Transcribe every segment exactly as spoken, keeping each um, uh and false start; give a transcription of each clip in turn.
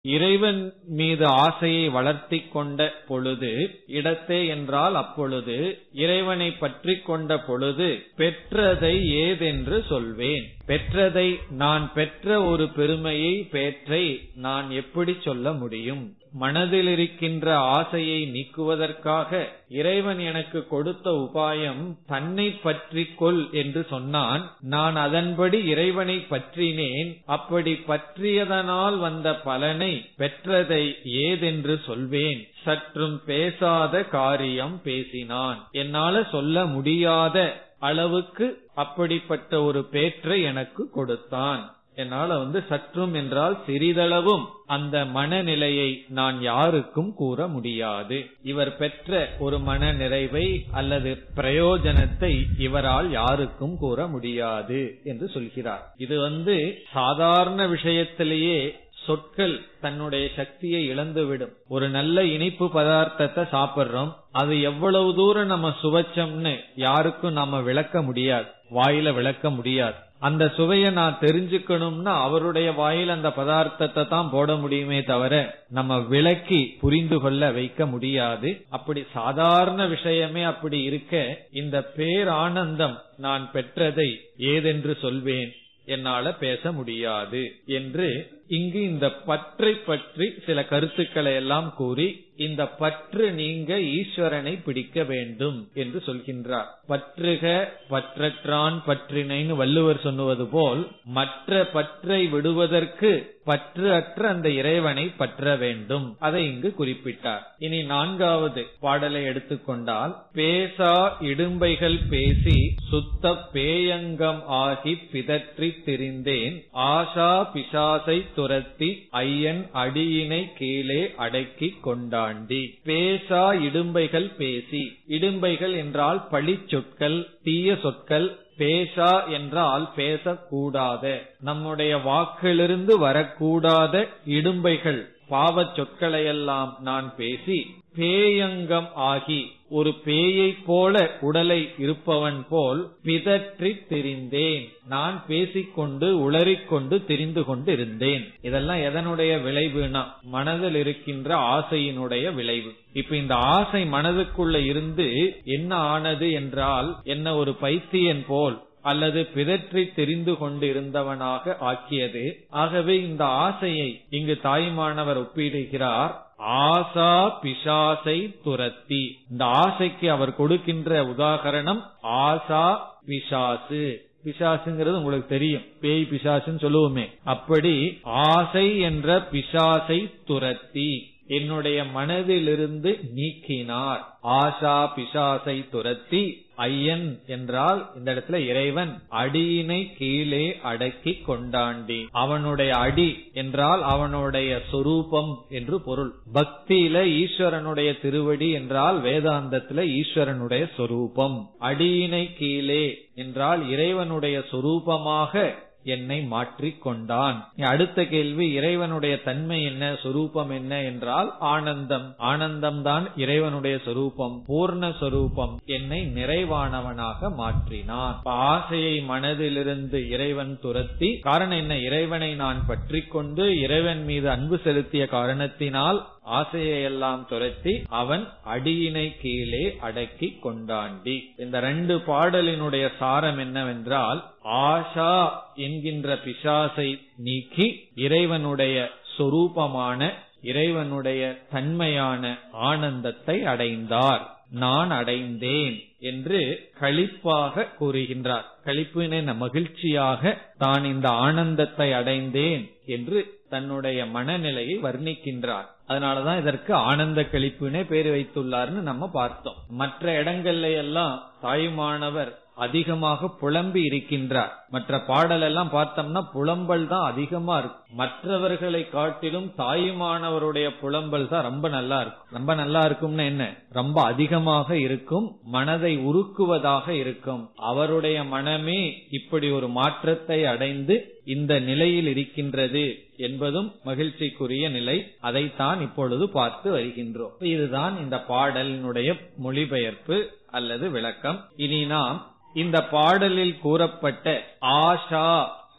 இறைவன் மீது ஆசையை வளர்த்தி கொண்ட பொழுது, இடத்தே என்றால் அப்பொழுது, இறைவனை பற்றி கொண்ட பொழுது பெற்றதை ஏதென்று சொல்வேன். பெற்றதை, நான் பெற்ற ஒரு பெருமையை, பேற்றை நான் எப்படி சொல்ல முடியும்? மனதில் இருக்கின்ற ஆசையை நீக்குவதற்காக இறைவன் எனக்கு கொடுத்த உபாயம் தன்னை பற்றி கொள் என்று சொன்னான். நான் அதன்படி இறைவனை பற்றினேன். அப்படி பற்றியதனால் வந்த பலனை, பெற்றதை ஏதென்று சொல்வேன். சற்றும் பேசாத காரியம் பேசினான். என்னால சொல்ல முடியாத அளவுக்கு அப்படிப்பட்ட ஒரு பேற்றை எனக்கு கொடுத்தான். என்னால வந்து சற்றும் என்றால் சிறிதளவும் அந்த மனநிலையை நான் யாருக்கும் கூற முடியாது. இவர் பெற்ற ஒரு மன நிறைவை அல்லது பிரயோஜனத்தை இவரால் யாருக்கும் கூற முடியாது என்று சொல்கிறார். இது வந்து சாதாரண விஷயத்திலேயே சொற்கள் தன்னுடைய சக்தியை இழந்துவிடும். ஒரு நல்ல இனிப்பு பதார்த்தத்தை சாப்பிடுறோம், அது எவ்வளவு தூரம் நம்ம சுவைச்சோம்னு யாருக்கும் நாம விளக்க முடியாது, வாயில விளக்க முடியாது. அந்த சுவையை நான் தெரிஞ்சுக்கணும்னா அவருடைய வாயில் அந்த பதார்த்தத்தை தான் போட முடியுமே தவிர நம்ம விளக்கி புரிந்து கொள்ள வைக்க முடியாது. அப்படி சாதாரண விஷயமே அப்படி இருக்க, இந்த பேரானந்தம் நான் பெற்றதை ஏதென்று சொல்வேன், என்னால பேச முடியாது என்று இங்கு இந்த பற்றை பற்றி சில கருத்துக்களை எல்லாம் கூறி, இந்த பற்று நீங்க ஈஸ்வரனை பிடிக்க வேண்டும் என்று சொல்கின்றார். பற்றுக பற்றற்றான் பற்றினைன்னு வள்ளுவர் சொன்னுவது போல், மற்ற பற்றை விடுவதற்கு பற்று அற்ற அந்த இறைவனை பற்ற வேண்டும். அதை இங்கு குறிப்பிட்டார். இனி நான்காவது பாடலை எடுத்துக்கொண்டால், பேசா இடும்பைகள் பேசி சுத்த பேயங்கம் ஆகி பிதற்றி திரிந்தேன், ஆஷா பிசாசை துரத்தி ஐயன் அடியினை கீழே அடக்கி கொண்டாண்டி. பேசா இடும்பைகள் பேசி, இடும்பைகள் என்றால் பழி சொற்கள், தீய சொற்கள். பேசா என்றால் பேசக்கூடாத, நம்முடைய வாக்கிலிருந்து வரக்கூடாத இடும்பைகள், பாவ சொற்களையெல்லாம் நான் பேசி, பேயங்கம் ஆகி, ஒரு பேயை போல உடலை இருப்பவன் போல் பிதற்றி திரிந்தேன், நான் பேசிக்கொண்டு உளறிக்கொண்டு திரிந்து கொண்டு இருந்தேன். இதெல்லாம் எதனுடைய விளைவுனா, மனதில் இருக்கின்ற ஆசையினுடைய விளைவு. இப்ப இந்த ஆசை மனதுக்குள்ள இருந்து என்ன ஆனது என்றால், என்ன ஒரு பைத்தியன் போல் அல்லது பிதற்றி தெரிந்து கொண்டு இருந்தவனாக ஆக்கியது. ஆகவே இந்த ஆசையை இங்கு தாய்மானவர் ஒப்பிடுகிறார். ஆசா பிசாசை துரத்தி. இந்த ஆசைக்கு அவர் கொடுக்கின்ற உதாகரணம் ஆசா பிசாசு. பிசாசுங்கிறது உங்களுக்கு தெரியும், பேய் பிசாசுன்னு சொல்லுவோமே. அப்படி ஆசை என்ற பிசாசை துரத்தி என்னுடைய மனதிலிருந்து நீக்கினார். ஆசா பிசாசை துரத்தி, ஐயன் என்றால் இந்த இடத்துல இறைவன், அடியினை கீழே அடக்கி கொண்டாண்டி. அவனுடைய அடி என்றால் அவனுடைய சொரூபம் என்று பொருள். பக்தியில ஈஸ்வரனுடைய திருவடி என்றால் வேதாந்தத்துல ஈஸ்வரனுடைய சொரூபம். அடியினை கீழே என்றால் இறைவனுடைய சொரூபமாக என்னை மாற்றிக் கொண்டான். அடுத்த கேள்வி, இறைவனுடைய தன்மை என்ன, சொரூபம் என்ன என்றால் ஆனந்தம். ஆனந்தம்தான் இறைவனுடைய சொரூபம், பூர்ண சொரூபம். என்னை நிறைவானவனாக மாற்றினான். ஆசையை மனதிலிருந்து இறைவன் துரத்தி, காரணம் என்ன, இறைவனை நான் பற்றி கொண்டு இறைவன் மீது அன்பு செலுத்திய காரணத்தினால் ஆசையை எல்லாம் துரத்தி அவன் அடியினை கீழே அடக்கி கொண்டாண்டி. இந்த ரெண்டு பாடலினுடைய சாரம் என்னவென்றால், ஆஷா என்கின்ற பிசாசை நீக்கி இறைவனுடைய சொரூபமான, இறைவனுடைய தன்மையான ஆனந்தத்தை அடைந்தார். நான் அடைந்தேன் என்று களிப்பாக கூறுகின்றார். களிப்பின மகிழ்ச்சியாக தான் இந்த ஆனந்தத்தை அடைந்தேன் என்று தன்னுடைய மனநிலையை வர்ணிக்கின்றார். அதனாலதான் இதற்கு ஆனந்த களிப்புனே பேர் வைத்துள்ளார்னு நம்ம பார்த்தோம். மற்ற இடங்கள்ல எல்லாம் தாயுமானவர் அதிகமாக புலம்பி இருக்கின்றார். மற்ற பாடல் எல்லாம் பார்த்தோம்னா புலம்பல் தான் அதிகமா இருக்கும். மற்றவர்களை காட்டிலும் தாயுமானவருடைய புலம்பல் தான் ரொம்ப நல்லா இருக்கும். ரொம்ப நல்லா இருக்கும்னு என்ன, ரொம்ப அதிகமாக இருக்கும், மனதை உருக்குவதாக இருக்கும். அவருடைய மனமே இப்படி ஒரு மாற்றத்தை அடைந்து இந்த நிலையில் இருக்கின்றது என்பதும் மகிழ்ச்சிக்குரிய நிலை. அதைத்தான் இப்பொழுது பார்த்து வருகின்றோம். இதுதான் இந்த பாடலினுடைய மொழிபெயர்ப்பு அல்லது விளக்கம். இனி நாம் இந்த பாடலில் கூறப்பட்ட ஆஷா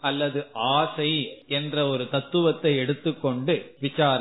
அல்லது ஆசை என்ற ஒரு தத்துவத்தை எடுத்துக்கொண்டு விசாரம்